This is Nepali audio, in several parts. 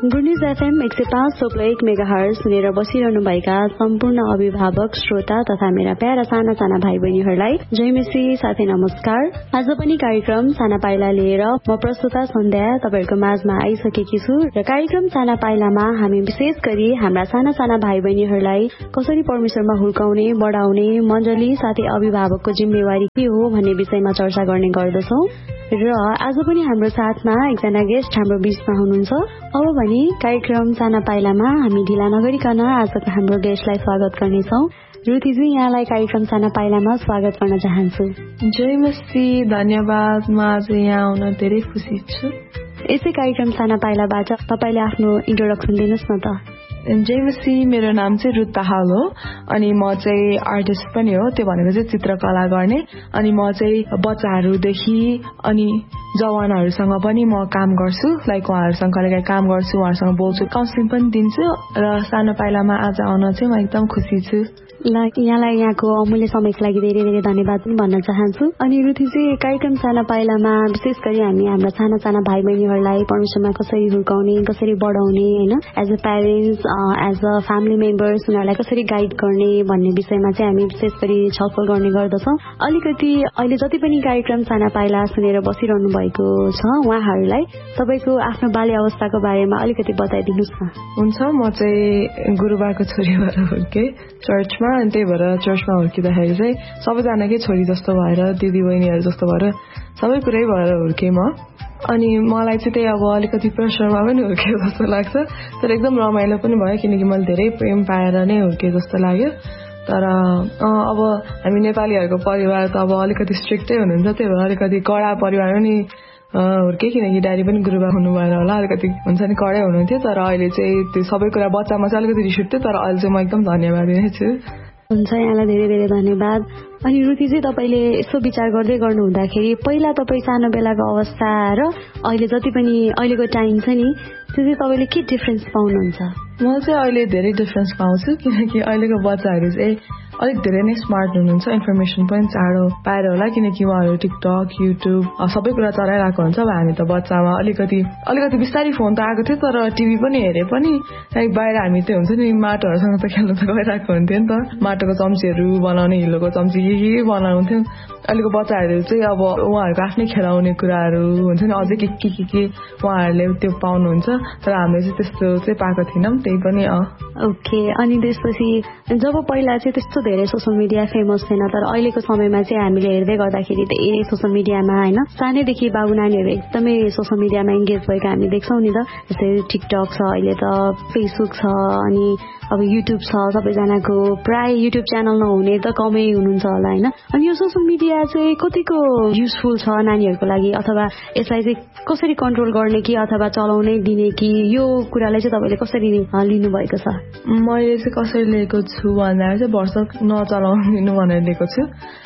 गुडन्युज एफएम 105.1 मेगाहर्ज सुनेर बसिरहनुभएका सम्पूर्ण अभिभावक श्रोता तथा मेरा प्यारा साना साना भाइ बहिनीहरूलाई जय मेसी साथै नमस्कार। आज पनि कार्यक्रम साना पाइला लिएर म प्रस्तुता सन्ध्या तपाईहरुको माझमा आइसकेकी छु र कार्यक्रम साना पाइलामा हामी विशेष गरी हाम्रा साना साना भाइ बहिनीहरूलाई कसरी परमेश्वरमा हुर्काउने बढाउने मण्डली साथै अभिभावकको जिम्मेवारी के हो भन्ने विषयमा चर्चा गर्ने गर्दछौं र आज पनि हाम्रो साथमा एकजना गेस्ट हाम्रो बीचमा हुनुहुन्छ। अब भने कार्यक्रम साना पाइलामा हामी ढिला नगरिकन आजको हाम्रो गेस्टलाई स्वागत गर्नेछौं। रुथिजी, यहाँलाई कार्यक्रम साना पाइलामा स्वागत गर्न चाहन्छु। जय मसी, धन्यवाद। म आज यहाँ आउन धेरै खुसी छु। यसै कार्यक्रम साना पाइलाबाट तपाईले आफ्नो इन्ट्रोडक्सन दिनुस् न त। जय मसी, मेरो नाम चाहिँ रुथ दाहाल हो अनि म चाहिँ आर्टिस्ट पनि हो। त्यो भनेको चाहिँ चित्रकला गर्ने अनि म चाहिँ बच्चाहरूदेखि अनि जवानहरूसँग पनि म काम गर्छु। लाइक उहाँहरूसँग कहिलेकाहीँ काम गर्छु, उहाँहरूसँग बोल्छु, काउन्सिलिङ पनि दिन्छु र सानो पाइलामा आज आउन चाहिँ म एकदम खुसी छु। यहाँलाई यहाँको अमूल्य समयको लागि धेरै धेरै धन्यवाद पनि भन्न चाहन्छु। अनि रुथिजी, कार्यक्रम साना पाइलामा विशेष गरी हामी हाम्रा साना साना भाइ बहिनीहरूलाई परमेश्वरमा कसरी हुर्काउने कसरी बढाउने हैन as a parents as a family members उनीहरूलाई कसरी गाइड गर्ने भन्ने विषयमा चाहिँ हामी विशेष गरी छलफल गर्ने गर्दछौँ। अलिकति अहिले जति पनि कार्यक्रम साना पाइला सुनेर बसिरहनु भएको छ उहाँहरूलाई तपाईँको आफ्नो बाल्य अवस्थाको बारेमा अलिकति बताइदिनुहोस् न। हुन्छ, म चाहिँ गुरुबाको छोरी भएर हुर्केँ चर्चमा अनि त्यही भएर चर्चमा हुर्किँदाखेरि चाहिँ सबैजनाकै छोरी जस्तो भएर दिदी बहिनीहरू जस्तो भएर सबै कुरै भएर हुर्केँ म। अनि मलाई चाहिँ त्यही अब अलिकति प्रेसरमा पनि हुर्केँ जस्तो लाग्छ, तर एकदम रमाइलो पनि भयो किनकि मैले धेरै प्रेम पाएर नै हुर्केँ जस्तो लाग्यो। तर अब हामी नेपालीहरूको परिवार त अब अलिकति स्ट्रिक्टै हुनुहुन्छ, त्यही भएर अलिकति कडा परिवार पनि हुर्केँ किनकि ड्याडी पनि गुरुबा हुनु भएर होला अलिकति हुन्छ नि कडै हुनुहुन्थ्यो। तर अहिले चाहिँ त्यो सबै कुरा बच्चामा चाहिँ अलिकति रिस उठ्थ्यो, तर अहिले चाहिँ म एकदम धन्यवाद दिने छु। हुन्छ, यहाँलाई धेरै धेरै धन्यवाद। अनि रुथी चाहिँ तपाईँले यसो विचार गर्दै गर्नु हुँदाखेरि पहिला तपाईँ सानो बेलाको अवस्था र अहिले जति पनि अहिलेको टाइम छ नि त्यो चाहिँ तपाईँले के डिफरेन्स पाउनुहुन्छ? म चाहिँ अहिले धेरै डिफरेन्स पाउँछु किनकि अहिलेको बच्चाहरू चाहिँ अलिक धेरै नै स्मार्ट हुनुहुन्छ, इन्फर्मेसन पनि चाँडो पाएर होला किनकि उहाँहरू टिकटक युट्युब सबै कुरा चलाइरहेको हुन्छ। अब हामी त बच्चामा अलिकति बिस्तारै फोन त आएको थियो तर टिभी पनि हेरे पनि लाइक बाहिर हामी त्यो हुन्छ नि माटोहरूसँग त खेल्न त गइरहेको हुन्थ्यो नि त, माटोको चम्चीहरू बनाउने हिलोको चम्ची के बनाउँथ्यौँ। अहिलेको बच्चाहरू चाहिँ अब उहाँहरूको आफ्नै खेलाउने कुराहरू हुन्छ नि अझै के उहाँहरूले त्यो पाउनुहुन्छ, तर हामीले चाहिँ त्यस्तो चाहिँ पाएको थिएनौँ। त्यही पनि ओके। अनि त्यसपछि जब पहिला चाहिँ त्यस्तो धेरै सोसियल मिडिया फेमस थिएन, तर अहिलेको समयमा चाहिँ हामीले हेर्दै गर्दाखेरि धेरै सोसियल मिडियामा होइन सानैदेखि बाबु नानीहरू एकदमै सोसियल मिडियामा इन्गेज भएको हामी देख्छौँ नि त। जस्तै टिकटक छ, अहिले त फेसबुक छ, अनि अब युट्युब छ, सबैजनाको प्राय युट्युब च्यानल नहुने त कमै हुनुहुन्छ होला होइन। अनि यो सोसियल मिडिया चाहिँ कतिको युजफुल छ नानीहरूको लागि अथवा यसलाई चाहिँ कसरी कन्ट्रोल गर्ने कि अथवा चलाउनै दिने कि यो कुरालाई चाहिँ तपाईँले कसरी लिनुभएको छ? मैले चाहिँ कसरी लिएको छु भन्दा चाहिँ भर्सक नचलाउनु भनेर लिएको छु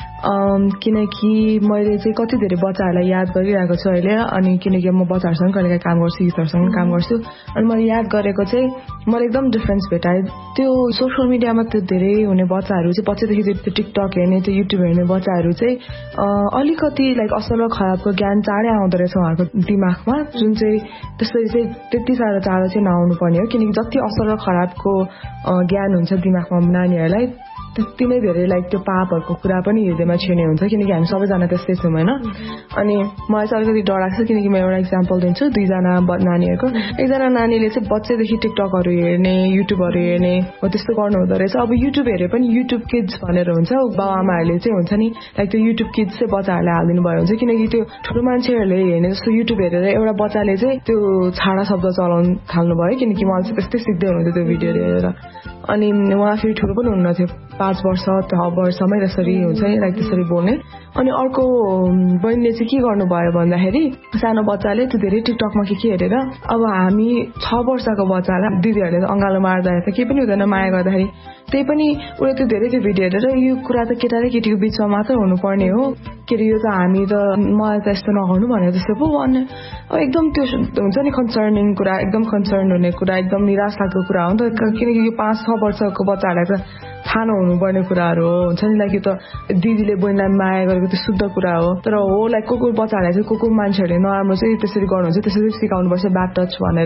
किनकि मैले चाहिँ कति धेरै बच्चाहरूलाई याद गरिरहेको छु अहिले। अनि किनकि म बच्चाहरूसँग कहिलेकाहीँ काम गर्छु, गीतहरूसँग काम गर्छु, अनि मैले याद गरेको चाहिँ मैले एकदम डिफरेन्स भेटाएँ। त्यो सोसियल मिडियामा त्यो धेरै हुने बच्चाहरू चाहिँ बच्चादेखि त्यो टिकटक हेर्ने त्यो युट्युब हेर्ने बच्चाहरू चाहिँ अलिकति लाइक असल र खराबको ज्ञान चाँडै आउँदो रहेछ उहाँहरूको दिमागमा, जुन चाहिँ त्यसरी चाहिँ त्यति साह्रो चाँडो चाहिँ नआउनु पर्ने हो किनकि जति असल र खराबको ज्ञान हुन्छ दिमागमा नानीहरूलाई त्यति नै धेरै लाइक त्यो पापहरूको कुरा पनि हृदयमा छिर्ने हुन्छ किनकि हामी सबैजना त्यस्तै छौँ होइन। अनि मलाई चाहिँ अलिकति डर लाग्छ किनकि म एउटा इक्जाम्पल दिन्छु दुईजना नानीहरूको। एकजना नानीले चाहिँ बच्चैदेखि टिकटकहरू हेर्ने युट्युबहरू हेर्ने हो त्यस्तो गर्नु हुँदो रहेछ। अब युट्युब हेरे पनि युट्युब किड्स भनेर हुन्छ, बाउ आमाहरूले चाहिँ हुन्छ नि लाइक त्यो युट्युब किड्स चाहिँ बच्चाहरूले हालिदिनु भयो हुन्छ किनकि त्यो ठुलो मान्छेहरूले हेर्ने जस्तो युट्युब हेरेर एउटा बच्चाले चाहिँ त्यो छाडा शब्द चलाउनु थाल्नु भयो किनकि मलाई चाहिँ त्यस्तै सिक्दै हुनुहुन्थ्यो त्यो भिडियोहरू हेरेर। अनि उहाँ फेरि ठुलो पनि हुनुहुन्थ्यो, 5 वर्ष 6 वर्षमै त्यसरी हुन्छ नि लाइक त्यसरी बोल्ने। अनि अर्को बहिनीले चाहिँ के गर्नुभयो भन्दाखेरि सानो बच्चाले त्यो धेरै टिकटकमा के हेरेर अब हामी 6 वर्षको बच्चालाई दिदीहरूले अँगालो मार्दा त केही पनि हुँदैन माया गर्दाखेरि, त्यही पनि उसले त्यो धेरै त्यो भिडियो हेरेर यो कुरा त केटा र केटीको बिचमा मात्र हुनुपर्ने हो के अरे यो त हामी त मलाई त यस्तो नगर्नु भनेर जस्तो पो भन्ने। अब एकदम त्यो हुन्छ नि कन्सर्निङ कुरा, एकदम कन्सर्न हुने कुरा, एकदम निराश लाग्दो कुरा हो नि त किनकि यो 5-6 वर्षको बच्चाहरूलाई त थाहा नहुनुपर्ने कुराहरू हो हुन्छ नि लाइक यो त दिदीले बहिनीलाई माया गरेको त्यो शुद्ध कुरा हो। तर हो लाइक को बच्चाहरूलाई चाहिँ को मान्छेहरूले नराम्रो चाहिँ त्यसरी गर्नुहुन्छ त्यसरी सिकाउनुपर्छ ब्याड टच भनेर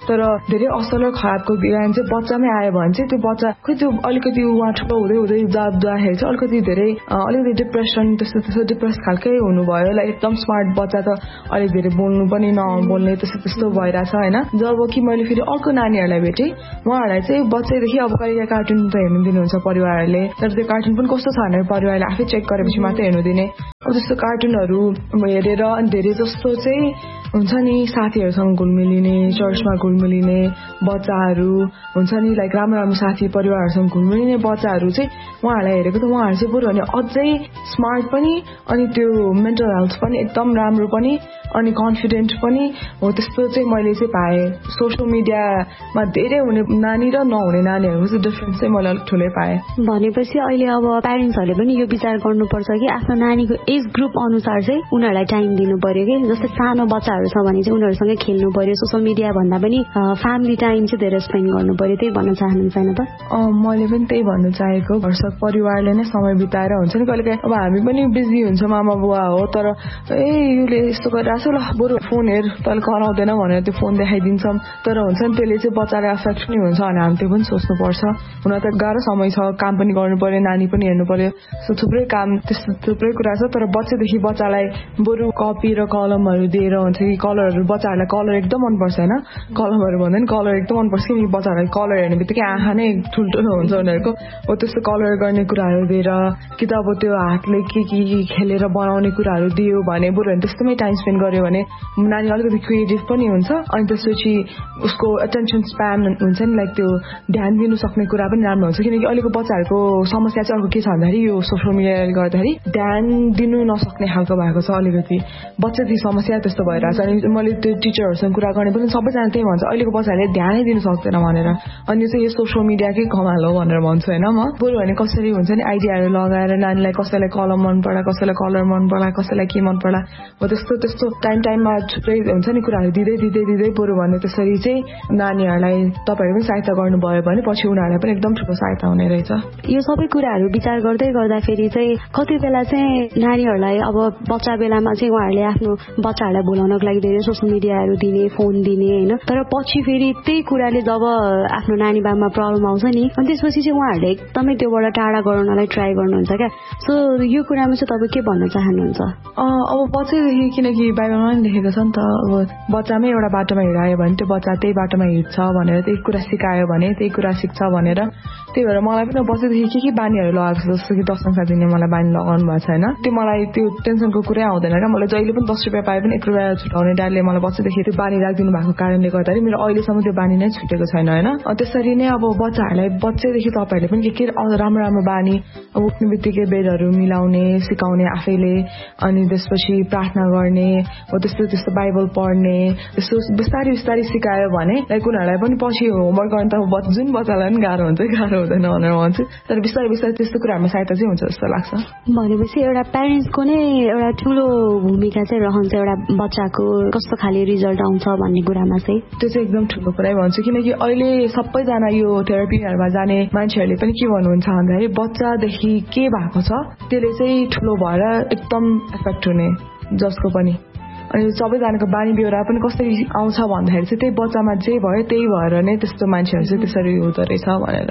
तर धेरै असल र खराबको ज्ञान चाहिँ बच्चामै आयो भने चाहिँ त्यो बच्चा खोइ त्यो अलिकति उहाँ ठुलो हुँदै हुँदै जाँदाखेरि चाहिँ अलिकति डिप्रेसन त्यस्तो डिप्रेस खालकै हुनुभयो लाइक एकदम स्मार्ट बच्चा त अलिक धेरै बोल्नु पनि नबोल्ने त्यस्तो भइरहेछ होइन। जब कि मैले फेरि अर्को नानीहरूलाई भेटेँ उहाँहरूलाई चाहिँ बच्चैदेखि अब कहिले कार्टुन त हेर्नु दिनुहुन्छ परिवारहरूले, तर त्यो कार्टुन पनि कस्तो छ भनेर परिवारले आफै चेक गरेपछि मात्रै हेर्नु दिने। अब त्यस्तो कार्टुनहरू हेरेर अनि धेरै जस्तो चाहिँ हुन्छ नि साथीहरूसँग घुलमिलिने, चर्चमा घुलमिलिने बच्चाहरू हुन्छ नि लाइक राम्रो साथी परिवारहरूसँग घुलमिलिने बच्चाहरू चाहिँ उहाँहरूलाई हेरेको त उहाँहरू चाहिँ बरु भने अझै स्मार्ट पनि अनि त्यो मेन्टल हेल्थ पनि एकदम राम्रो पनि अनि कन्फिडेन्ट पनि हो। त्यस्तो चाहिँ मैले चाहिँ पाएँ। सोसियल मिडियामा धेरै हुने नानी र नहुने नानीहरूको चाहिँ डिफ्रेन्स चाहिँ मैले अलिक ठुलै पाएँ। भनेपछि अहिले अब प्यारेन्ट्सहरूले पनि यो विचार गर्नुपर्छ कि आफ्नो नानीको एज ग्रुप अनुसार चाहिँ उनीहरूलाई टाइम दिनु पर्यो कि जस्तै सानो बच्चाहरू छ भने चाहिँ उनीहरूसँग खेल्नु पर्यो, सोसियल मिडिया भन्दा पनि फ्यामिली टाइम चाहिँ धेरै स्पेन्ड गर्नु पर्यो। त्यही भन्न चाहनुहुन्छ होइन त? मैले पनि त्यही भन्नु चाहेको। भरसक परिवारले नै समय बिताएर हुन्छ नि कहिलेकाहीँ अब हामी पनि बिजी हुन्छ मामा बुवा हो, तर यसले यस्तो गरिरहेको छ ल बरु फोन हेर तैँले कराउँदैन भनेर त्यो फोन देखाइदिन्छौँ, तर हुन्छ नि त्यसले चाहिँ बच्चालाई एफेक्ट पनि हुन्छ अनि हामी त्यो पनि सोच्नुपर्छ। हुन त गाह्रो समय छ, काम पनि गर्नु पर्यो, नानी पनि हेर्नु पर्यो, थुप्रै काम त्यस्तो थुप्रै कुरा छ। तर बच्चादेखि बच्चालाई बरु कपी र कलमहरू दिएर हुन्छ कि कलरहरू बच्चाहरूलाई कलर एकदम मनपर्छ होइन, कलमहरू भन्दा नि कलर एकदम मनपर्छ किनकि बच्चाहरूलाई कलर हेर्ने बित्तिकै आँखा नै ठुल्ठुलो हुन्छ उनीहरूको। हो त्यस्तो कलर गर्ने कुराहरू दिएर कि त अब त्यो हातले के खेलेर बनाउने कुराहरू दियो भने बरु त्यस्तोमै टाइम स्पेन्ड गर्यो भने नानी अलिकति क्रिएटिभ पनि हुन्छ अनि त्यसपछि उसको एटेन्सन स्प्यान हुन्छ नि लाइक त्यो ध्यान दिनु सक्ने कुरा पनि राम्रो हुन्छ। किनकि अहिलेको बच्चाहरूको समस्या चाहिँ अर्को के छ भन्दाखेरि यो सोसियल मिडियाले गर्दाखेरि ध्यान दिनु नसक्ने खालको भएको छ अलिकति बच्चादेखि समस्या त्यस्तो भइरहेछ। अनि मैले त्यो टिचरहरूसँग कुरा गर्ने पनि सबैजना त्यही भन्छ अहिलेको बच्चाहरूले ध्यानै दिनु सक्दैन भनेर। अनि यो चाहिँ यो सोसियल मिडियाकै कमाल हो भनेर भन्छु होइन म। बरु भने कसरी हुन्छ नि आइडियाहरू लगाएर नानीलाई कसैलाई कलम मन पर्ला, कसैलाई कलर मन पर्ला, कसैलाई के मन पर्ला हो त्यस्तो टाइममा थुप्रै हुन्छ नि कुराहरू दिँदै बरु भने त्यसरी चाहिँ नानीहरूलाई तपाईँहरू पनि सहायता गर्नुभयो भने पछि उनीहरूलाई पनि एकदम ठुलो सहायता हुने रहेछ। यो सबै कुराहरू विचार गर्दै गर्दाखेरि चाहिँ कति बेला चाहिँ नानीहरूलाई अब बच्चा बेलामा चाहिँ उहाँहरूले आफ्नो बच्चाहरूलाई भुलाउनको लागि धेरै सोसियल मिडियाहरू दिने, फोन दिने होइन, तर पछि फेरि त्यही कुराले जब आफ्नो नानी बाबुमा प्रब्लम आउँछ नि अनि त्यसपछि चाहिँ उहाँहरूले एकदमै त्योबाट टाढा गराउनलाई ट्राई गर्नुहुन्छ क्या। सो यो कुरामा चाहिँ तपाईँ के भन्न चाहनुहुन्छ? अब बच्चैदेखि किनकि बाइबलमा पनि लेखेको छ नि त अब बच्चामै एउटा बाटोमा हिँडायो भने त्यो बच्चा त्यही बाटोमा हिँड्छ भनेर, त्यही कुरा सिकायो भने त्यही कुरा सिक्छ भनेर। त्यही भएर मलाई पनि बच्चैदेखि के बानीहरू लगाएको छ जस्तो कि 10 पैसा दिने मलाई बानी लगाउनु भएको छैन। त्यो मलाई त्यो टेन्सनको कुरै आउँदैन क्या। मलाई जहिले पनि 10 रुपियाँ पाए पनि 1 रुपियाँ छुटाउने ड्याडले मलाई बच्चैदेखि त्यो बानी राखिदिनु भएको कारणले गर्दाखेरि मेरो अहिलेसम्म त्यो बानी नै छुटेको छैन होइन। त्यसरी नै अब बच्चाहरूलाई बच्चैदेखि तपाईँहरूले पनि के राम्रो बानी अब उठ्ने बित्तिकै बेडहरू मिलाउने सिकाउने आफैले, अनि त्यसपछि प्रार्थना गर्ने हो त्यस्तो बाइबल पढ्ने त्यस्तो बिस्तारै सिकायो भने लाइक उनीहरूलाई पनि पछि होमवर्क गर्ने त जुन बच्चालाई पनि गाह्रो हुन्छ गाह्रो हुँदैन भनेर भन्छु। तर बिस्तारै त्यस्तो कुराहरूमा सहायता चाहिँ हुन्छ जस्तो लाग्छ। भनेपछि एउटा प्यारेन्ट्सको नै एउटा ठुलो भूमिका चाहिँ रहन्छ एउटा बच्चाको कस्तो खाले रिजल्ट आउँछ भन्ने कुरामा चाहिँ। त्यो चाहिँ एकदम ठुलो कुरै भन्छु किनकि अहिले सबैजना यो थेरापीहरूमा जाने मान्छेहरूले पनि के भन्नुहुन्छ भन्दाखेरि बच्चादेखि के भएको छ त्यसले चाहिँ ठुलो भएर एकदम एफेक्ट हुने जसको पनि। अनि सबैजनाको बानी बेहोरा पनि कसरी आउँछ भन्दाखेरि चाहिँ त्यही बच्चामा जे भयो त्यही भएर नै त्यस्तो मान्छेहरू चाहिँ त्यसरी हुँदो रहेछ भनेर।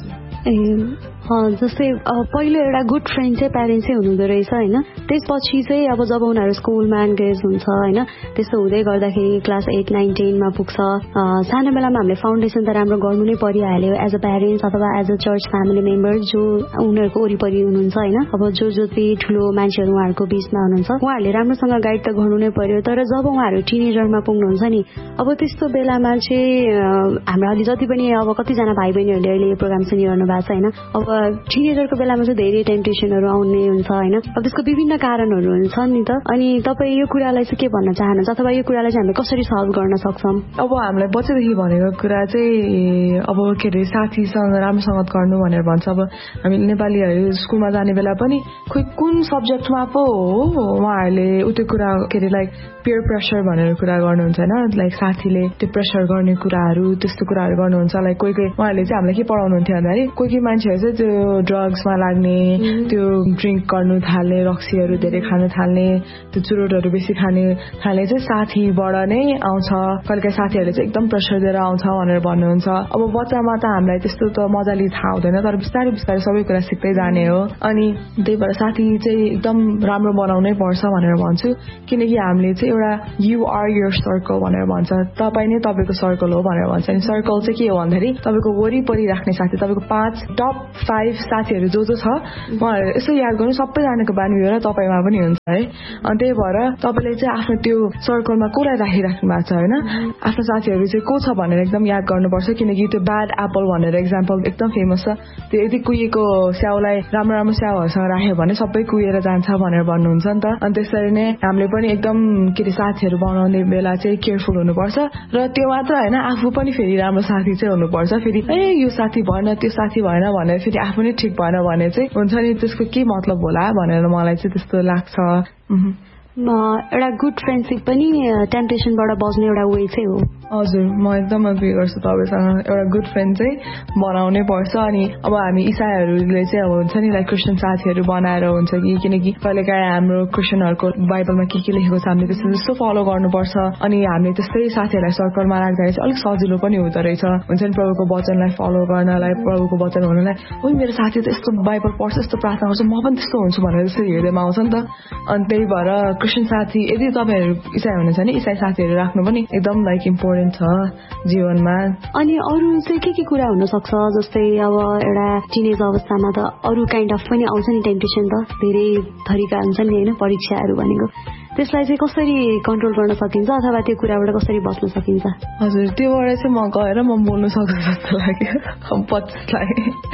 जस्तै पहिलो एउटा गुड फ्रेन्ड चाहिँ प्यारेन्ट्सै हुनुहुँदो रहेछ होइन। त्यसपछि चाहिँ अब जब उनीहरू स्कुलमा एन्गेज हुन्छ होइन त्यस्तो हुँदै गर्दाखेरि क्लास 8, 9, 10मा पुग्छ सानो बेलामा हामीले फाउन्डेसन त राम्रो गर्नु नै परिहाल्यो एज अ प्यारेन्ट्स अथवा as a church family member जो उनीहरूको वरिपरि हुनुहुन्छ होइन। अब जो चाहिँ ठुलो मान्छेहरू उहाँहरूको बिचमा हुनुहुन्छ उहाँहरूले राम्रोसँग गाइड त गर्नु नै पर्यो। तर जब उहाँहरू टिनेजरमा पुग्नुहुन्छ नि अब त्यस्तो बेलामा चाहिँ हाम्रो अलि जति पनि अब कतिजना भाइ बहिनीहरूले अहिले यो प्रोग्राम सुनिरहनु भएको छ होइन। अब टिनेजरको बेलामा चाहिँ धेरै टेम्पटेसनहरू आउने हुन्छ होइन। अब त्यसको विभिन्न कारणहरू हुन्छ नि त। अनि तपाईँ यो कुरालाई चाहिँ के भन्न चाहनुहुन्छ अथवा यो कुरालाई चाहिँ हामीले कसरी सल्भ गर्न सक्छौँ? अब हामीलाई बच्चादेखि भनेको कुरा चाहिँ अब के अरे साथीसँग राम्रोसँग गर्नु भनेर भन्छ। अब हामी नेपालीहरू स्कुलमा जाने बेला पनि खोइ कुन सब्जेक्टमा पो हो उहाँहरूले त्यो कुरा के अरे लाइक पियर प्रेसर भनेर कुरा गर्नुहुन्छ हैन लाइक साथीले त्यो प्रेसर गर्ने कुराहरू त्यस्तो कुराहरू गर्नुहुन्छ लाइक कोही उहाँहरूले चाहिँ हामीलाई के पढाउनुहुन्थ्यो भन्दाखेरि कोही मान्छेहरू चाहिँ त्यो ड्रग्समा लाग्ने त्यो ड्रिङ्क गर्नु थाल्ने रक्सीहरू धेरै खान थाल्ने त्यो चुरोटहरू बेसी खाने चाहिँ साथीबाट नै आउँछ कहिलेकाहीँ साथीहरूले चाहिँ एकदम प्रेसर दिएर आउँछ भनेर भन्नुहुन्छ अब बच्चामा त हामीलाई त्यस्तो त मजाले थाहा हुँदैन तर बिस्तारै बिस्तारै सबै कुरा सिक्दै जाने हो अनि त्यही भएर साथी चाहिँ एकदम राम्रो बनाउनै पर्छ भनेर भन्छु किनकि हामीले चाहिँ एउटा यु आर योर सर्कल भनेर भन्छ तपाईँ नै तपाईँको सर्कल हो भनेर भन्छ अनि सर्कल चाहिँ के हो भन्दाखेरि तपाईँको वरिपरि राख्ने साथी तपाईँको 5 टप 5 साथीहरू जो छ उहाँहरू यसो याद गर्नु सबैजनाको बानी भएर तपाईँमा पनि हुन्छ है अनि त्यही भएर तपाईँले चाहिँ आफ्नो त्यो सर्कलमा कसलाई राखिराख्नु भएको छ होइन आफ्नो साथीहरू चाहिँ को छ भनेर एकदम याद गर्नुपर्छ किनकि त्यो ब्याड एप्पल भनेर एक्जाम्पल एकदम फेमस छ त्यो यदि कुहिएको स्याउलाई राम्रो स्याउहरूसँग राख्यो भने सबै कुहिएर जान्छ भनेर भन्नुहुन्छ नि त अनि त्यसरी नै हामीले पनि एकदम के अरे साथीहरू बनाउने बेला चाहिँ केयरफुल हुनुपर्छ र त्यो मात्र होइन आफू पनि फेरि राम्रो साथी चाहिँ हुनुपर्छ फेरि यो साथी भएन त्यो साथी भएन भनेर फेरि आफू नै ठिक भएन भने चाहिँ हुन्छ नि त्यसको के मतलब होला भनेर मलाई चाहिँ त्यस्तो लाग्छ एउटा गुड फ्रेन्डसिप पनि टेम्पटेसनबाट बच्ने एउटा वे चाहिँ हो हजुर म एकदम एग्री गर्छु तपाईँसँग एउटा गुड फ्रेन्ड चाहिँ बनाउनै पर्छ अनि अब हामी इसाईहरूले चाहिँ अब हुन्छ नि लाइक क्रिस्चियन साथीहरू बनाएर हुन्छ कि किनकि कहिलेकाहीँ हाम्रो क्रिस्चियनहरूको बाइबलमा के लेखेको छ हामीले त्यस्तो फलो गर्नुपर्छ अनि हामीले त्यस्तै साथीहरूलाई सर्कलमा राख्दाखेरि चाहिँ अलिक सजिलो पनि हुँदो रहेछ हुन्छ नि प्रभुको वचनलाई फलो गर्नलाई प्रभुको वचन हुनलाई मेरो साथी त यस्तो बाइबल पढ्छ यस्तो प्रार्थना गर्छ म पनि त्यस्तो हुन्छु भनेर जस्तो हृदयमा आउँछ नि त अनि त्यही भएर क्रिस्चियन साथी यदि तपाईँहरू इसाई हुनुहुन्छ भने इसाई साथीहरू राख्नु पनि एकदम लाइक इम्पोर्टेन्ट छ जीवनमा अनि अरू चाहिँ के कुरा हुन सक्छ जस्तै अब एउटा टिनेज अवस्थामा त अरू काइन्ड अफ पनि आउँछ नि टेम्पटेसन त धेरै थरीका हुन्छ नि होइन परीक्षाहरू भनेको त्यसलाई चाहिँ कसरी कन्ट्रोल गर्न सकिन्छ अथवा त्यो कुराबाट कसरी बच्न सकिन्छ हजुर त्योबाट चाहिँ म गएर म बोल्नु सक्छु जस्तो लाग्यो पछिलाई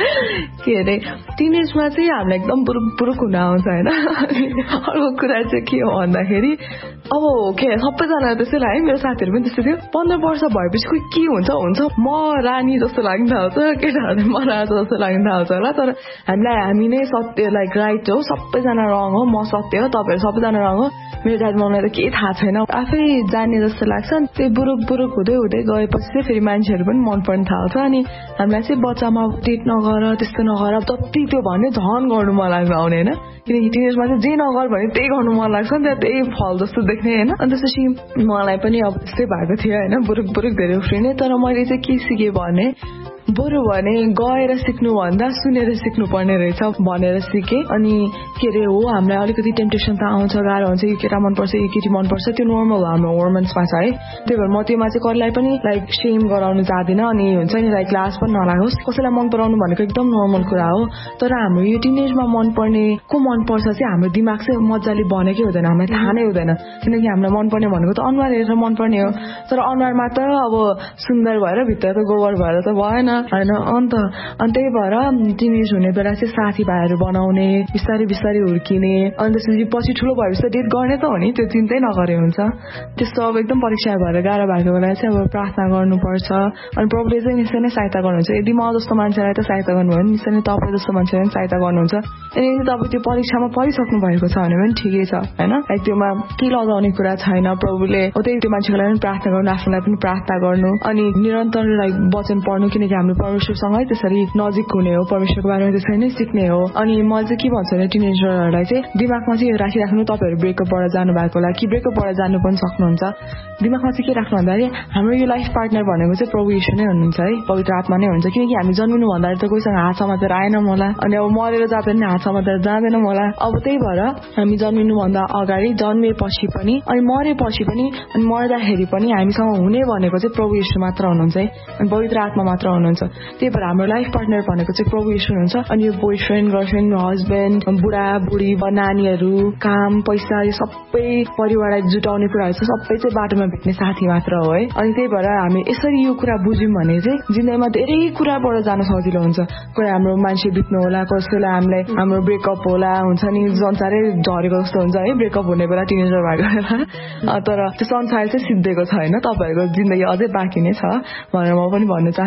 के अरे टिनेजमा चाहिँ हामीलाई एकदम बुरुक हुन आउँछ होइन अर्को कुरा चाहिँ के हो भन्दाखेरि अब के सबैजना त्यसै लाग्यो मेरो साथीहरू पनि त्यस्तो थियो 15 वर्ष भएपछि खोइ के हुन्छ म रानी जस्तो लाग्न थाल्छ केटाहरूले म राजा जस्तो लाग्न थाल्छ होला तर हामी नै सत्य लाइक राइट हो सबैजना रङ हो म सत्य हो तपाईँहरू सबैजना रङ हो मेरो दाजु मलाई त केही थाहा छैन आफै जाने जस्तो लाग्छ नि त्यो बुरुक हुँदै गएपछि चाहिँ फेरि मान्छेहरू पनि मन पर्न थाल्छ अनि हामीलाई चाहिँ बच्चामा डेट नगर त्यस्तो नगर जति त्यो भन्यो झन गर्नु मन लाग्न आउने होइन किनकि टिनेजमा चाहिँ जे नगर भने त्यही गर्नु मन लाग्छ नि त त्यही फल जस्तो देख्ने होइन अनि त्यसपछि मलाई पनि अब त्यस्तै भएको थियो होइन बुरुक धेरै उफ्रिने तर मैले चाहिँ के सिकेँ भने बरु भने गएर सिक्नुभन्दा सुनेर सिक्नुपर्ने रहेछ भनेर सिकेँ अनि के अरे हो हामीलाई अलिकति टेम्पटेसन त आउँछ गाह्रो हुन्छ यो केटा मनपर्छ यो केटी मनपर्छ त्यो नर्मल हो हाम्रो होर्मोन्समा छ है त्यही भएर म त्योमा चाहिँ कसैलाई पनि लाइक सेम गराउनु चाहदिनँ अनि हुन्छ नि लाइक क्लास पनि नलागोस् कसैलाई मन पराउनु भनेको एकदम नर्मल कुरा हो तर हाम्रो यो टिनेजमा मनपर्ने को मनपर्छ चाहिँ हाम्रो दिमाग चाहिँ मजाले बनेकै हुँदैन हामीलाई थाहा नै हुँदैन किनकि हामीलाई मनपर्ने भनेको त अनुहार हेरेर मनपर्ने हो तर अनुहारमा त अब सुन्दर भएर भित्र त गोबर भएर त भएन होइन अनि त्यही भएर टिनेज हुने बेला चाहिँ साथीभाइहरू बनाउने बिस्तारै हुर्किने अनि त्यसपछि पछि ठुलो भएपछि त डेट गर्ने त हो नि त्यो चिन्तै नगरे हुन्छ त्यस्तो अब एकदम परीक्षा भएर गाह्रो भएको बेला चाहिँ अब प्रार्थना गर्नुपर्छ अनि प्रभुले चाहिँ निश्चय नै सहायता गर्नुहुन्छ यदि म जस्तो मान्छेलाई त सहायता गर्नुभयो भने निश्चय नै तपाईँ जस्तो मान्छेलाई पनि सहायता गर्नुहुन्छ अनि यदि तपाईँ त्यो परीक्षामा परिसक्नु भएको छ भने पनि ठिकै छ होइन लाइक त्योमा के लगाउने कुरा छैन प्रभुले त्यही त्यो मान्छेको लागि पनि प्रार्थना गर्नु आफूलाई पनि प्रार्थना गर्नु अनि निरन्तर लाइक वचन पढ्नु किनकि हाम्रो परमेश्वरसँगै त्यसरी नजिक हुने हो परमेश्वरको बारेमा त्यसरी नै सिक्ने हो अनि म चाहिँ के भन्छु भने टिनेजरहरूलाई चाहिँ दिमागमा चाहिँ यो राखिराख्नु तपाईँहरू ब्रेकअपबाट जानु भएको होला कि ब्रेकअपबाट जानु पनि सक्नुहुन्छ दिमागमा चाहिँ के राख्नु भन्दाखेरि हाम्रो यो लाइफ पार्टनर भनेको चाहिँ प्रभु येशू नै हुनुहुन्छ है पवित्र आत्मा नै हुन्छ किनकि हामी जन्मिनु भन्दाखेरि त कोहीसँग हात समातेर आएनौँ होला अनि अब मरेर जाँदा पनि हात समातेर जाँदैनौँ होला अब त्यही भएर हामी जन्मिनुभन्दा अगाडि जन्मेपछि पनि अनि मरेपछि पनि अनि मर्दाखेरि पनि हामीसँग हुने भनेको चाहिँ प्रभु येशू मात्र हुनुहुन्छ है अनि पवित्र आत्मा मात्र हुनुहुन्छ त्यही भएर हाम्रो लाइफ पार्टनर भनेको चाहिँ प्रभु येशू हुनुहुन्छ अनि यो बोयफ्रेन्ड गर्लफ्रेन्ड हस्बेन्ड बुढा बुढी नानीहरू काम पैसा यो सबै परिवारलाई जुटाउने कुराहरू चाहिँ सबै चाहिँ बाटोमा भेट्ने साथी मात्र हो है अनि त्यही भएर हामी यसरी यो कुरा बुझ्यौँ भने चाहिँ जिन्दगीमा धेरै कुराबाट जान सजिलो हुन्छ कोही हाम्रो मान्छे बित्नु होला कसैलाई हामीलाई हाम्रो ब्रेकअप होला हुन्छ नि संसारै झरेको जस्तो हुन्छ है ब्रेकअप हुने बेला टिनेजर भएको बेला तर त्यो संसार चाहिँ सिद्धिएको छ होइन तपाईँहरूको जिन्दगी अझै बाँकी नै छ भनेर म पनि भन्न चाहन्छु तर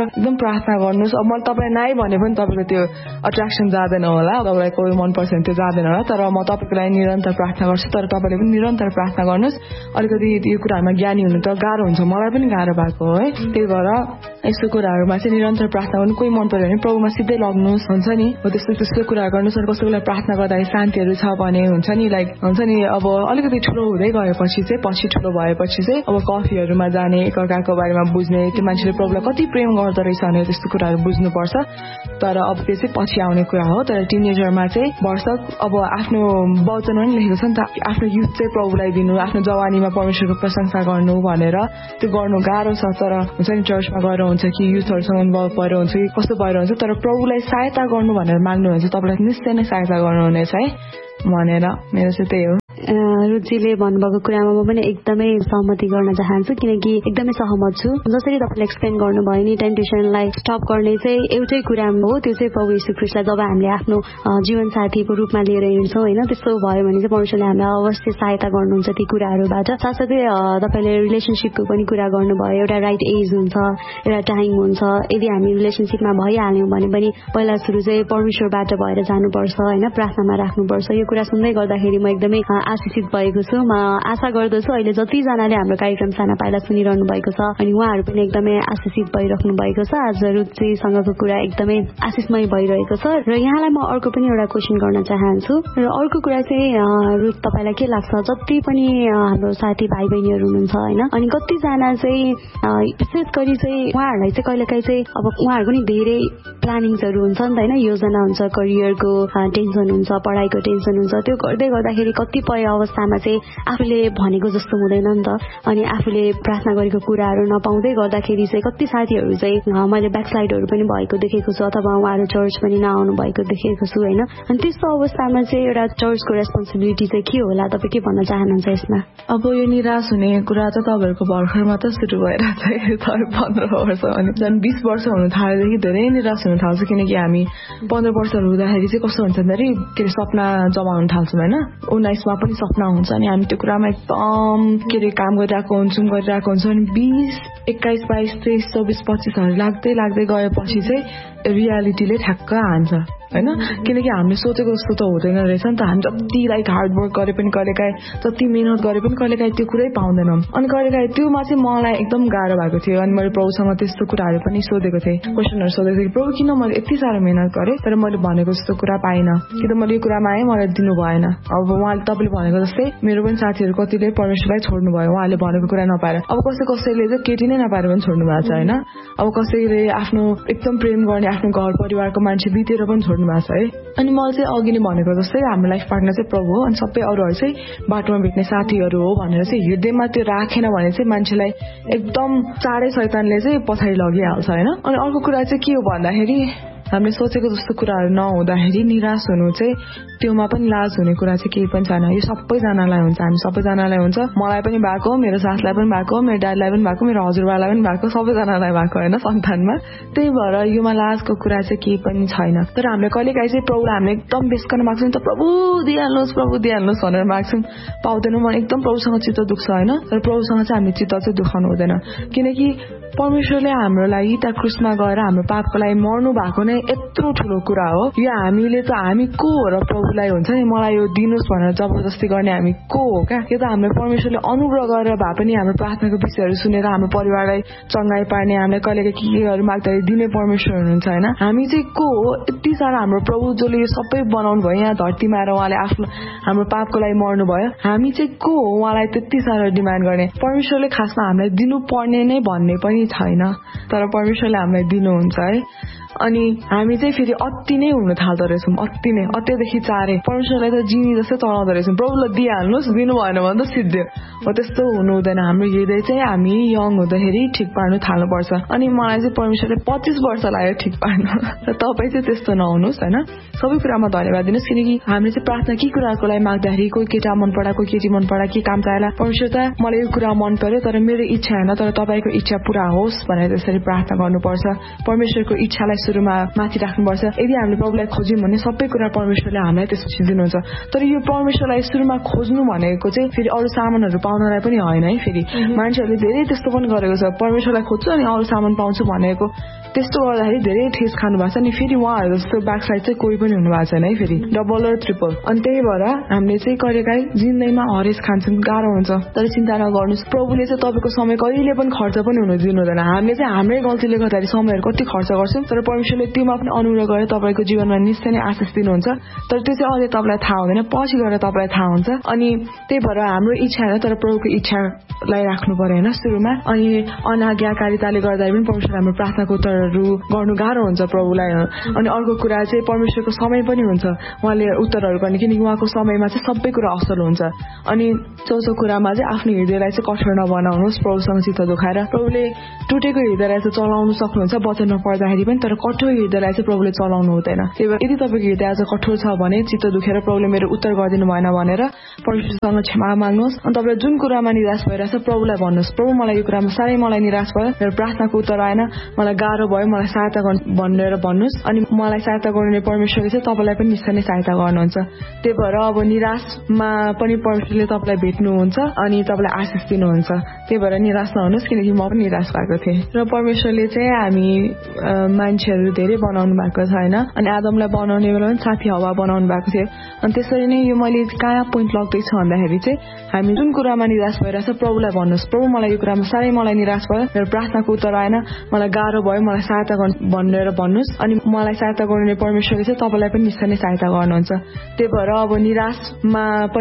एकदम प्रार्थना गर्नुहोस्। अब मैले तपाईँलाई नाइ भने पनि तपाईँको त्यो अट्र्याक्सन जाँदैन होला, तपाईँलाई कोही मनपर्छ भने त्यो जाँदैन होला, तर म तपाईँको लागि निरन्तर प्रार्थना गर्छु। तर तपाईँले पनि निरन्तर प्रार्थना गर्नुहोस्। अलिकति यो कुराहरूमा ज्ञानी हुनु त गाह्रो हुन्छ, मलाई पनि गाह्रो भएको हो है। त्यही भएर यस्तो कुराहरूमा चाहिँ निरन्तर प्रार्थना गर्नु। कोही मन पर्यो भने प्रभुमा सिधै लग्नुहोस्, हुन्छ नि हो त्यस्तो कुराहरू गर्नुहोस्। अनि कसैको लागि प्रार्थना गर्दाखेरि शान्तिहरू छ भने हुन्छ नि, लाइक हुन्छ नि अब अलिकति ठुलो हुँदै गएपछि चाहिँ पछि ठुलो भएपछि चाहिँ अब कफीहरूमा जाने, एकअर्काको बारेमा बुझ्ने, त्यो मान्छेले प्रभुलाई कति प्रेम गर्दो रहेछ भने त्यस्तो कुराहरू बुझ्नुपर्छ। तर अब त्यो चाहिँ पछि आउने कुरा हो। तर टिनेजरमा चाहिँ वर्षक अब आफ्नो वचनमा पनि लेखेको छ नि त, आफ्नो युथ चाहिँ प्रभुलाई दिनु, आफ्नो जवानीमा परमेश्वरको प्रशंसा गर्नु भनेर त्यो गर्नु गाह्रो छ। तर हुन्छ नि चर्चमा गएर हुन्छ कि युथहरूसँग भएर हुन्छ कि कस्तो भएर हुन्छ, तर प्रभुलाई सहायता गर्नु भनेर माग्नु भने चाहिँ तपाईँलाई निश्चय नै सहायता गर्नुहुनेछ है भनेर मेरो चाहिँ त्यही हो। रुचिले भन्नुभएको कुरामा म पनि एकदमै सहमति गर्न चाहन्छु, किनकि एकदमै सहमत छु। जसरी तपाईँले एक्सप्लेन गर्नुभयो नि, टेम्पटेसनलाई स्टप गर्ने चाहिँ एउटै कुरा हो, त्यो चाहिँ प्रभु येशू ख्रीष्टलाई जब हामीले आफ्नो जीवनसाथीको रूपमा लिएर हिँड्छौँ होइन, त्यस्तो भयो भने चाहिँ परमेश्वरले हामीलाई अवश्य सहायता गर्नुहुन्छ ती कुराहरूबाट। साथसाथै तपाईँले रिलेसनसिपको पनि कुरा गर्नुभयो, एउटा राइट एज हुन्छ, एउटा टाइम हुन्छ। यदि हामी रिलेसनसिपमा भइहाल्यौँ भने पनि पहिला सुरु चाहिँ परमेश्वरबाट भएर जानुपर्छ होइन, प्रार्थनामा राख्नुपर्छ। यो कुरा सुन्दै गर्दाखेरि म एकदमै आशिषित भएको छु। म आशा गर्दछु अहिले जतिजनाले हाम्रो कार्यक्रम साना पाइला सुनिरहनु भएको छ अनि उहाँहरू पनि एकदमै आशिषित भइराख्नु भएको छ। आज रुचिसँगको कुरा एकदमै आशिषमय भइरहेको छ। र यहाँलाई म अर्को पनि एउटा क्वेसन गर्न चाहन्छु। र अर्को कुरा चाहिँ रुच, तपाईँलाई के लाग्छ, जति पनि हाम्रो साथी भाइ बहिनीहरू हुनुहुन्छ होइन, अनि कतिजना चाहिँ विशेष गरी चाहिँ उहाँहरूलाई चाहिँ कहिलेकाहीँ चाहिँ अब उहाँहरूको नि धेरै प्लानिङ्सहरू हुन्छ नि त होइन, योजना हुन्छ, करियरको टेन्सन हुन्छ, पढाइको टेन्सन हुन्छ। त्यो गर्दै गर्दाखेरि कतिपय अवस्थामा चाहिँ आफूले भनेको जस्तो हुँदैन नि त, अनि आफूले प्रार्थना गरेको कुराहरू नपाउँदै गर्दाखेरि चाहिँ कति साथीहरू चाहिँ मैले ब्याकस्लाइडहरू पनि भएको देखेको छु, अथवा उहाँहरू चर्च पनि नआउनु भएको देखेको छु होइन। अनि त्यस्तो अवस्थामा चाहिँ एउटा चर्चको रेस्पोन्सिबिलिटी चाहिँ के होला, तपाईँ के भन्न चाहनुहुन्छ यसमा? अब यो निराश हुने कुरा त तपाईँहरूको भर्खरमा त सुरु भएर चाहिँ 15 वर्ष अनि झन् 20 वर्ष हुनु थालेदेखि धेरै निराश हुन थाल्छ। किनकि हामी 15 वर्षहरू हुँदाखेरि चाहिँ कस्तो हुन्छ भन्दाखेरि के अरे सपना जमाउन थाल्छौँ होइन, 19मा पनि सपना हुन्छ अनि हामी त्यो कुरामा एकदम के अरे काम गरिरहेको हुन्छौँ अनि 20, 21, 22, 23, 24, 25 लाग्दै गएपछि चाहिँ रियालिटीले ठ्याक्क हान्छ होइन। किनकि हामीले सोचेको जस्तो त हुँदैन रहेछ नि त। हामी जति लाइक हार्डवर्क गरे पनि कहिलेकाहीँ, जति मिहिनेत गरे पनि कहिलेकाहीँ त्यो कुरै पाउँदैनौँ। अनि कहिलेकाहीँ त्योमा चाहिँ मलाई एकदम गाह्रो भएको थियो। अनि मैले प्रभुसँग त्यस्तो कुराहरू पनि सोधेको थिएँ, क्वेसनहरू सोधेको थिएँ, प्रभु किन मैले यति साह्रो मिहिनेत गरेँ तर मैले भनेको जस्तो कुरा पाइनँ, कि त मैले यो कुरामा आएँ मलाई दिनु भएन। अब उहाँले तपाईँले भनेको जस्तै मेरो पनि साथीहरू कतिले परमेश्वरलाई छोड्नु भयो, उहाँले भनेको कुरा नपाएर। अब कसैले चाहिँ केटी नै नपाएर पनि छोड्नु भएको छ होइन। अब कसैले आफ्नो एकदम प्रेम गर्ने आफ्नो घर परिवारको मान्छे बितेर पनि छोड्नु भएको छ है। अनि मैले चाहिँ अघि नै भनेको जस्तै हाम्रो लाइफ पार्टनर चाहिँ प्रभु हो, अनि सबै अरूहरू चाहिँ बाटोमा भेट्ने साथीहरू हो भनेर चाहिँ हृदयमा त्यो राखेन भने चाहिँ मान्छेलाई एकदम चाँडै शैतानले चाहिँ पछाडि लगिहाल्छ होइन। अनि अर्को कुरा चाहिँ के हो भन्दाखेरि हामीले सोचेको जस्तो कुराहरू नहुँदाखेरि निराश हुनु चाहिँ त्योमा पनि लाज हुने कुरा चाहिँ केही पनि छैन। यो सबैजनालाई हुन्छ, हामी सबैजनालाई हुन्छ, मलाई पनि भएको, मेरो सासलाई पनि भएको, मेरो ड्याडीलाई पनि भएको, मेरो हजुरबालाई पनि भएको, सबैजनालाई भएको होइन सन्तानमा। त्यही भएर योमा लाजको कुरा चाहिँ केही पनि छैन। तर हामीले कहिलेकाहीँ चाहिँ प्रभुलाई हामीले एकदम बेसकन माग्छौँ नि त, प्रभु दिइहाल्नुहोस् भनेर माग्छौँ, पाउँदैनौँ भने एकदम प्रभुसँग चित्त दुख्छ होइन। तर प्रभुसँग चाहिँ हामीले चित्त चाहिँ दुखाउनु हुँदैन, किनकि परमेश्वरले हाम्रो लागि त्यहाँ क्रुसमा गएर हाम्रो पापको लागि मर्नु भएको नै यत्रो ठुलो कुरा हो। यो हामीले त हामी को हो र प्रभुलाई हुन्छ नि मलाई यो दिनुहोस् भनेर जबरजस्ती गर्ने हामी को हो क्या? यो त हामीले परमेश्वरले अनुग्रह गरेर भए पनि हाम्रो प्रार्थनाको विषयहरू सुनेर हाम्रो परिवारलाई चङ्गाई पार्ने, हामीलाई कहिलेकाहीँ केहरू माग्दाखेरि दिने परमेश्वर हुनुहुन्छ होइन। हामी चाहिँ को हो? यति साह्रो हाम्रो प्रभु जसले यो सबै बनाउनु भयो यहाँ धरतीमा आएर उहाँले आफ्नो हाम्रो पापको लागि मर्नु भयो, हामी चाहिँ को हो उहाँलाई त्यति साह्रो डिमान्ड गर्ने? परमेश्वरले खासमा हामीलाई दिनुपर्ने नै भन्ने पनि छैन, तर परमेश्वरले हामीलाई दिनुहुन्छ है। अनि हामी चाहिँ फेरि अति नै हुन थाल्दो रहेछौँ, अत्तिदेखि चाँडै परमेश्वरलाई त जिनी जस्तै चलाउँदो रहेछौँ। प्रभुलाई दिइहाल्नुहोस्, दिनु भएन भने त सिद्धियो हो, त्यस्तो हुनु हुँदैन। हाम्रो हृदय चाहिँ हामी यङ हुँदाखेरि ठिक पार्नु थाल्नुपर्छ। अनि मलाई चाहिँ परमेश्वरले 25 वर्ष लाग्यो ठिक पार्नु, र तपाईँ चाहिँ त्यस्तो नहुनुहोस् होइन। सबै कुरामा धन्यवाद दिनुहोस्, किनकि हामीले चाहिँ प्रार्थना के कुराको लागि माग्दाखेरि कोही केटा मन परा, कोही केटी मन परा, के काम चाहेला, परमेश्वर त मलाई यो कुरा मन पर्यो तर मेरो इच्छा होइन, तर तपाईँको इच्छा पुरा होस् भनेर त्यसरी प्रार्थना गर्नुपर्छ। परमेश्वरको इच्छालाई सुरुमा माथि राख्नुपर्छ। यदि हामीले प्रभुलाई खोज्यौँ भने सबै कुरा परमेश्वरले हामीलाई त्यसपछि दिनुहुन्छ। तर यो परमेश्वरलाई सुरुमा खोज्नु भनेको चाहिँ फेरि अरू सामानहरू पाउनलाई पनि होइन है। फेरि मान्छेहरूले धेरै त्यस्तो पनि गरेको छ, परमेश्वरलाई खोज्छु अनि अरू सामान पाउँछु भनेको। त्यस्तो गर्दाखेरि धेरै ठेस खानु भएको छ। अनि फेरि उहाँहरू जस्तो ब्याकसाइड चाहिँ कोही पनि हुनु भएको छैन है, फेरि डबल र ट्रिपल। अनि त्यही भएर हामीले चाहिँ कहिलेकाहीँ जिन्दगीमा हरेस खान्छौँ, गाह्रो हुन्छ। तर चिन्ता नगर्नुहोस्, प्रभुले चाहिँ तपाईँको समय कहिले पनि खर्च पनि हुन दिनुहुँदैन। हामीले चाहिँ हाम्रै गल्तीले गर्दाखेरि समयहरू कति खर्च गर्छौँ, तर परमेश्वरले त्योमा पनि अनुग्रह गरेर तपाईँको जीवनमा निश्चय नै आशिष दिनुहुन्छ। तर त्यो चाहिँ अहिले तपाईँलाई थाहा हुँदैन, पछि गएर तपाईँलाई थाहा हुन्छ। अनि त्यही भएर हाम्रो इच्छा होइन, तर प्रभुको इच्छालाई राख्नु पर्यो होइन सुरुमा। अनि अनाज्ञाकारिताले गर्दाखेरि पनि परमेश्वर हाम्रो प्रार्थनाको उत्तरहरू गर्नु गाह्रो हुन्छ प्रभुलाई। अनि अर्को कुरा चाहिँ परमेश्वरको समय पनि हुन्छ उहाँले उत्तरहरू गर्ने, किनकि उहाँको समयमा चाहिँ सबै कुरा असल हुन्छ। अनि चौथो कुरामा चाहिँ आफ्नो हृदयलाई चाहिँ कठोर नबनाउनुहोस् प्रभुसँग चित्त दुखाएर। प्रभुले टुटेको हृदयलाई चाहिँ चलाउनु सक्नुहुन्छ वचनमा पढ्दाखेरि पनि, तर कठोर हृदयलाई चाहिँ प्रभुले चलाउनु हुँदैन। त्यही भएर यदि तपाईँको हृदय आज कठोर छ भने चित्त दुखेर प्रभुले मेरो उत्तर गरिदिनु भएन भनेर परमेश्वरसँग क्षमा माग्नुहोस्। अनि तपाईँलाई जुन कुरामा निराश भइरहेछ प्रभुलाई भन्नुहोस्, प्रभु मलाई यो कुरामा साह्रै मलाई निराश भयो, मेरो प्रार्थनाको उत्तर आएन, मलाई गाह्रो भयो, मलाई सहायता गर्नु भनेर भन्नुहोस्। अनि मलाई सहायता गर्ने परमेश्वरले चाहिँ तपाईँलाई पनि निश्चय नै सहायता गर्नुहुन्छ। त्यही भएर अब निराशमा पनि परमेश्वरले तपाईँलाई भेट्नुहुन्छ अनि तपाईँलाई आशिष दिनुहुन्छ। त्यही भएर निराश नहुनुहोस्, किनकि म पनि निराश भएको थिएँ। र परमेश्वरले चाहिँ हामी मान्छेहरू धेरै बनाउनु भएको छ होइन। अनि आदमलाई बनाउने बेला पनि साथी हवा बनाउनु भएको थियो। अनि त्यसरी नै यो मैले कहाँ पोइन्ट लाग्दैछु भन्दाखेरि चाहिँ हामी जुन कुरामा निराश भइरहेछ प्रभुलाई भन्नुहोस्, प्रभु मलाई यो कुरामा साह्रै मलाई निराश भयो, मेरो प्रार्थनाको उत्तर आएन, मलाई गाह्रो भयो, मलाई सहायता गर्नु भनेर भन्नुहोस्। अनि मलाई सहायता गर्ने परमेश्वरले चाहिँ तपाईँलाई पनि निश्चय नै सहायता गर्नुहुन्छ। त्यही भएर अब निराशमा